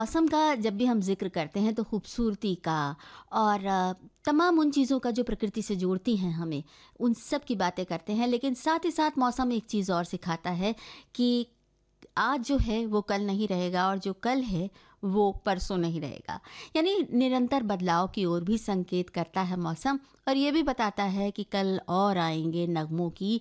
मौसम का जब भी हम ज़िक्र करते हैं तो खूबसूरती का और तमाम उन चीज़ों का जो प्रकृति से जोड़ती हैं हमें, उन सब की बातें करते हैं। लेकिन साथ ही साथ मौसम एक चीज़ और सिखाता है कि आज जो है वो कल नहीं रहेगा और जो कल है वो परसों नहीं रहेगा। यानी निरंतर बदलाव की ओर भी संकेत करता है मौसम, और ये भी बताता है कि कल और आएँगे नगमों की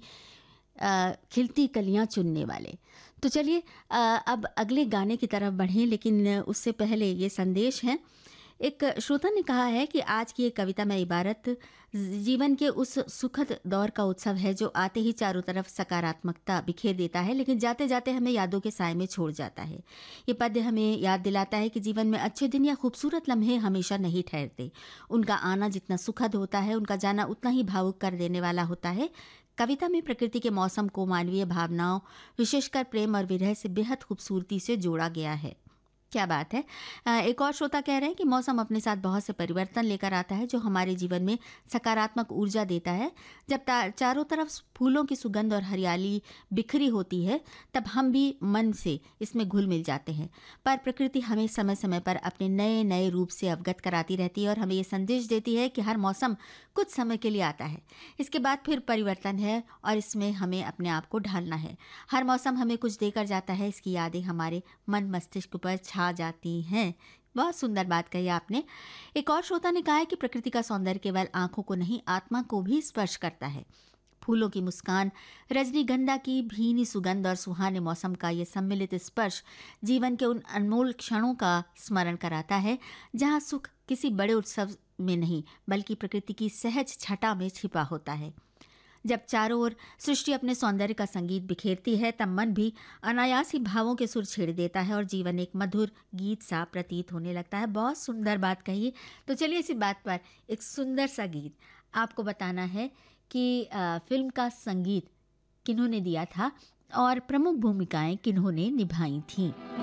खिलती कलियाँ चुनने वाले। तो चलिए अब अगले गाने की तरफ बढ़ें, लेकिन उससे पहले ये संदेश है। एक श्रोता ने कहा है कि आज की ये कविता में इबारत जीवन के उस सुखद दौर का उत्सव है जो आते ही चारों तरफ सकारात्मकता बिखेर देता है, लेकिन जाते जाते हमें यादों के साए में छोड़ जाता है। ये पद्य हमें याद दिलाता है कि जीवन में अच्छे दिन या खूबसूरत लम्हे हमेशा नहीं ठहरते। उनका आना जितना सुखद होता है, उनका जाना उतना ही भावुक कर देने वाला होता है। कविता में प्रकृति के मौसम को मानवीय भावनाओं, विशेषकर प्रेम और विरह से बेहद खूबसूरती से जोड़ा गया है। क्या बात है। एक और श्रोता कह रहे हैं कि मौसम अपने साथ बहुत से परिवर्तन लेकर आता है जो हमारे जीवन में सकारात्मक ऊर्जा देता है। जब चारों तरफ फूलों की सुगंध और हरियाली बिखरी होती है, तब हम भी मन से इसमें घुल मिल जाते हैं। पर प्रकृति हमें समय समय पर अपने नए नए रूप से अवगत कराती रहती है और हमें ये संदेश देती है कि हर मौसम कुछ समय के लिए आता है, इसके बाद फिर परिवर्तन है और इसमें हमें अपने आप को ढालना है। हर मौसम हमें कुछ देकर जाता है, इसकी यादें हमारे मन मस्तिष्क पर छा जाती हैं। बहुत सुंदर बात कही आपने। एक और श्रोता ने कहा है कि प्रकृति का सौंदर्य केवल आंखों को नहीं, आत्मा को भी स्पर्श करता है। फूलों की मुस्कान, रजनीगंधा की भीनी सुगंध और सुहाने मौसम का ये सम्मिलित स्पर्श जीवन के उन अनमोल क्षणों का स्मरण कराता है जहाँ सुख किसी बड़े उत्सव में नहीं, बल्कि प्रकृति की सहज छटा में छिपा होता है। जब चारों ओर सृष्टि अपने सौंदर्य का संगीत बिखेरती है, तब मन भी अनायास ही भावों के सुर छेड़ देता है और जीवन एक मधुर गीत सा प्रतीत होने लगता है। बहुत सुंदर बात कही। तो चलिए इसी बात पर एक सुंदर सा गीत आपको बताना है कि फिल्म का संगीत किन्होंने दिया था और प्रमुख भूमिकाएं किन्होंने निभाई थीं।